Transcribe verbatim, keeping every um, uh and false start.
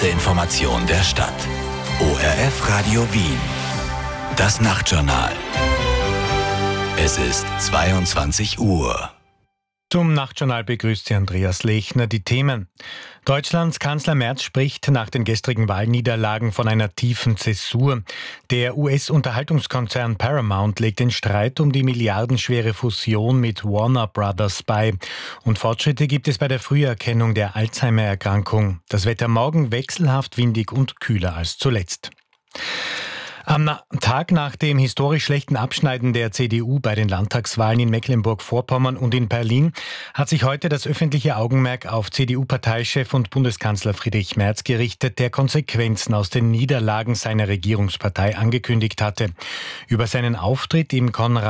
erste Information der Stadt. O R F Radio Wien. Das Nachtjournal. Es ist zweiundzwanzig Uhr. Zum Nachtjournal begrüßt Sie Andreas Lechner. Die Themen. Deutschlands Kanzler Merz spricht nach den gestrigen Wahlniederlagen von einer tiefen Zäsur. Der U S-Unterhaltungskonzern Paramount legt den Streit um die milliardenschwere Fusion mit Warner Brothers bei. Und Fortschritte gibt es bei der Früherkennung der Alzheimer-Erkrankung. Das Wetter morgen wechselhaft windig und kühler als zuletzt. Am Tag nach dem historisch schlechten Abschneiden der C D U bei den Landtagswahlen in Mecklenburg-Vorpommern und in Berlin hat sich heute das öffentliche Augenmerk auf C D U-Parteichef und Bundeskanzler Friedrich Merz gerichtet, der Konsequenzen aus den Niederlagen seiner Regierungspartei angekündigt hatte. Über seinen Auftritt im Konrad